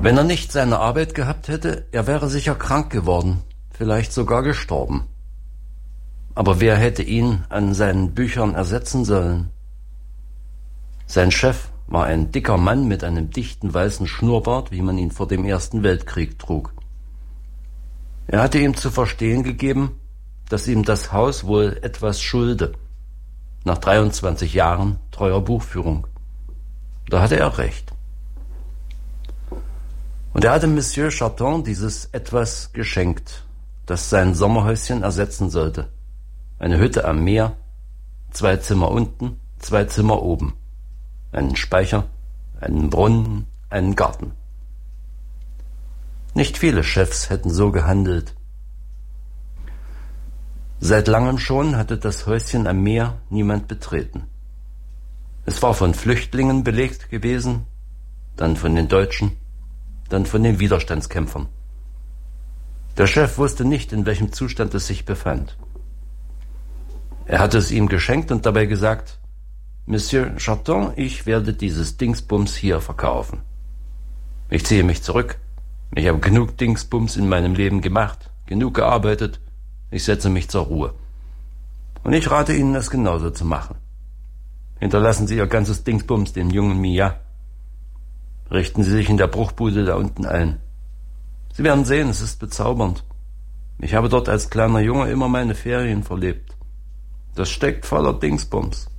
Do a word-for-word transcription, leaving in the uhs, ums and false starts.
Wenn er nicht seine Arbeit gehabt hätte, er wäre sicher krank geworden, vielleicht sogar gestorben. Aber wer hätte ihn an seinen Büchern ersetzen sollen? Sein Chef war ein dicker Mann mit einem dichten weißen Schnurrbart, wie man ihn vor dem Ersten Weltkrieg trug. Er hatte ihm zu verstehen gegeben, dass ihm das Haus wohl etwas schulde, nach dreiundzwanzig Jahren treuer Buchführung. Da hatte er recht. Und er hatte Monsieur Charton dieses Etwas geschenkt, das sein Sommerhäuschen ersetzen sollte. Eine Hütte am Meer, zwei Zimmer unten, zwei Zimmer oben, einen Speicher, einen Brunnen, einen Garten. Nicht viele Chefs hätten so gehandelt. Seit langem schon hatte das Häuschen am Meer niemand betreten. Es war von Flüchtlingen belegt gewesen, dann von den Deutschen, dann von den Widerstandskämpfern. Der Chef wusste nicht, in welchem Zustand es sich befand. Er hatte es ihm geschenkt und dabei gesagt: Monsieur Charton, ich werde dieses Dingsbums hier verkaufen. Ich ziehe mich zurück. Ich habe genug Dingsbums in meinem Leben gemacht, genug gearbeitet. Ich setze mich zur Ruhe. Und ich rate Ihnen, es genauso zu machen. Hinterlassen Sie Ihr ganzes Dingsbums dem jungen Mia. Richten Sie sich in der Bruchbude da unten ein. Sie werden sehen, es ist bezaubernd. Ich habe dort als kleiner Junge immer meine Ferien verlebt. Das steckt voller Dingsbums.